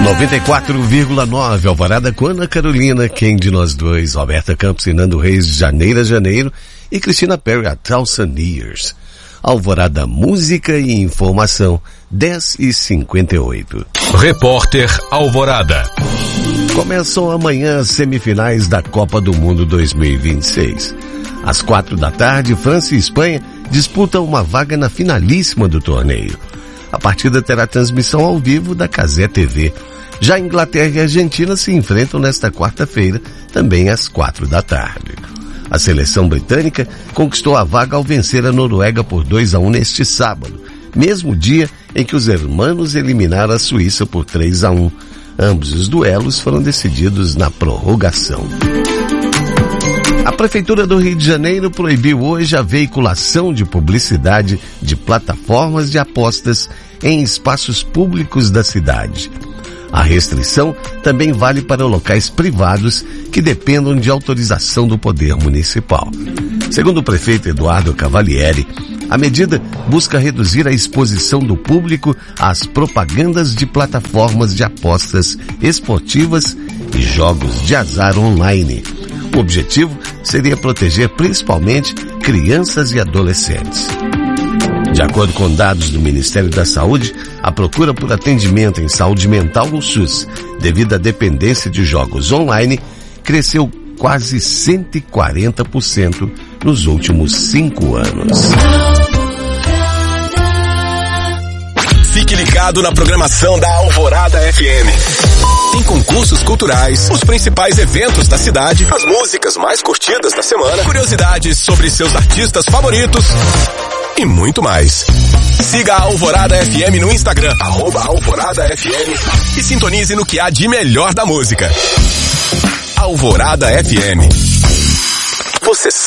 94,9 Alvorada com Ana Carolina, quem de nós dois, Roberta Campos e Nando Reis, de Janeiro a Janeiro, e Cristina Perry, a Thousand Years. Alvorada, música e informação, 10h58. Repórter Alvorada. Começam amanhã as semifinais da Copa do Mundo 2026. Às 4h, França e Espanha disputam uma vaga na finalíssima do torneio. A partida terá transmissão ao vivo da Cazé TV. Já Inglaterra e Argentina se enfrentam nesta quarta-feira, também às 4h. A seleção britânica conquistou a vaga ao vencer a Noruega por 2-1 neste sábado, mesmo dia em que os hermanos eliminaram a Suíça por 3-1. Ambos os duelos foram decididos na prorrogação. A Prefeitura do Rio de Janeiro proibiu hoje a veiculação de publicidade de plataformas de apostas em espaços públicos da cidade. A restrição também vale para locais privados que dependam de autorização do Poder Municipal. Segundo o prefeito Eduardo Cavalieri, a medida busca reduzir a exposição do público às propagandas de plataformas de apostas esportivas e jogos de azar online. O objetivo seria proteger principalmente crianças e adolescentes. De acordo com dados do Ministério da Saúde, a procura por atendimento em saúde mental no SUS, devido à dependência de jogos online, cresceu quase 140% nos últimos 5 anos. Fique ligado na programação da Alvorada FM. Tem concursos culturais, os principais eventos da cidade, as músicas mais curtidas da semana, curiosidades sobre seus artistas favoritos e muito mais. Siga a Alvorada FM no Instagram, @Alvorada FM, e sintonize no que há de melhor da música. Alvorada FM. Você